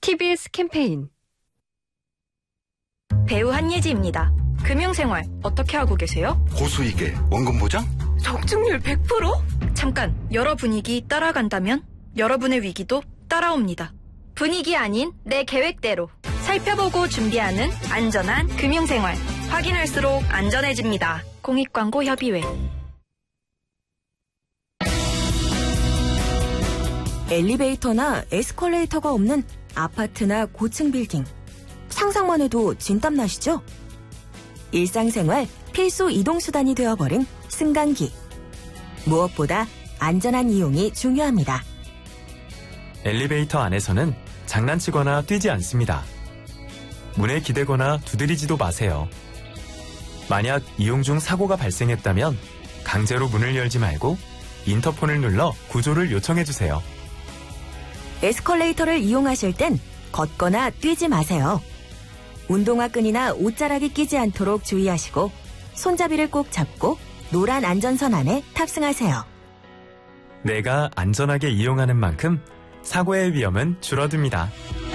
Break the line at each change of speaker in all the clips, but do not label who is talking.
TBS 캠페인.
배우 한예지입니다. 금융생활 어떻게 하고 계세요?
고수익에 원금 보장?
적중률 100%? 잠깐, 여러 분위기 따라간다면 여러분의 위기도 따라옵니다. 분위기 아닌 내 계획대로 살펴보고 준비하는 안전한 금융생활. 확인할수록 안전해집니다. 공익광고협의회.
엘리베이터나 에스컬레이터가 없는 아파트나 고층 빌딩. 상상만 해도 진땀 나시죠? 일상생활 필수 이동수단이 되어버린 승강기. 무엇보다 안전한 이용이 중요합니다.
엘리베이터 안에서는 장난치거나 뛰지 않습니다. 문에 기대거나 두드리지도 마세요. 만약 이용 중 사고가 발생했다면 강제로 문을 열지 말고 인터폰을 눌러 구조를 요청해주세요.
에스컬레이터를 이용하실 땐 걷거나 뛰지 마세요. 운동화 끈이나 옷자락이 끼지 않도록 주의하시고 손잡이를 꼭 잡고 노란 안전선 안에 탑승하세요.
내가 안전하게 이용하는 만큼 사고의 위험은 줄어듭니다.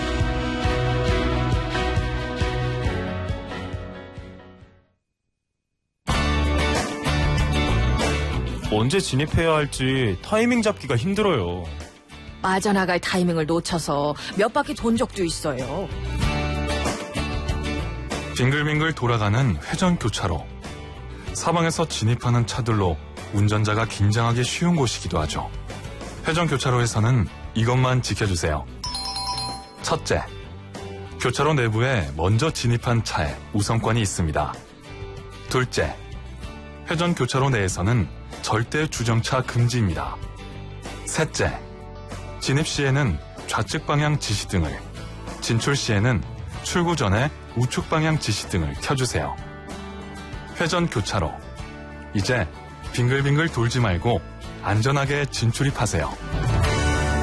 언제 진입해야 할지 타이밍 잡기가 힘들어요.
빠져나갈 타이밍을 놓쳐서 몇 바퀴 돈 적도 있어요.
빙글빙글 돌아가는 회전교차로. 사방에서 진입하는 차들로 운전자가 긴장하기 쉬운 곳이기도 하죠. 회전교차로에서는 이것만 지켜주세요. 첫째, 교차로 내부에 먼저 진입한 차에 우선권이 있습니다. 둘째, 회전교차로 내에서는 절대 주정차 금지입니다. 셋째, 진입 시에는 좌측 방향 지시등을, 진출 시에는 출구 전에 우측 방향 지시등을 켜주세요. 회전교차로. 이제 빙글빙글 돌지 말고 안전하게 진출입하세요.